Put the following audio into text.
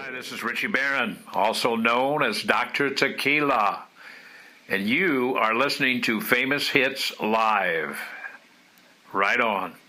Hi, this is Richie Barron, also known as Dr. Tequila, and you are listening to Famous Hits Live. Right on.